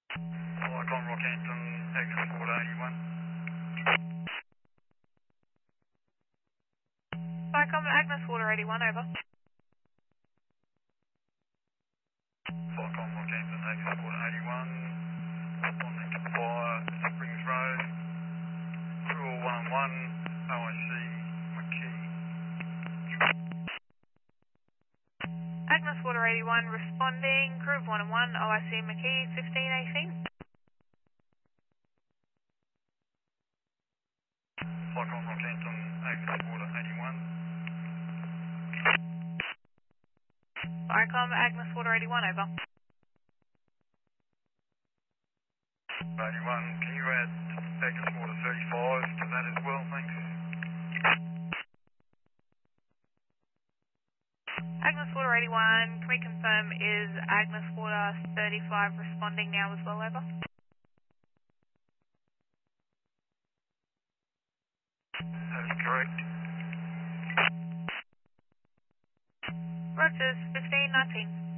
Icon Rockhampton, Agnes Water 81. Vicom Agnes Water 81, over. Icon Rockhampton, Agnes Water 81. Responding to fire, Springs Road. Crew 111, OIC McKee. Agnes Water 81 responding, Crew 101, OIC McKee, 1518. Icon Rockhampton, Agnes Water 81. Vicom Agnes Water 81, over. 81, can you add Agnes Water 35 to that as well, thanks? Agnes Water 81, can we confirm is Agnes Water 35 responding now as well, over? That is correct. Rogers, 1519.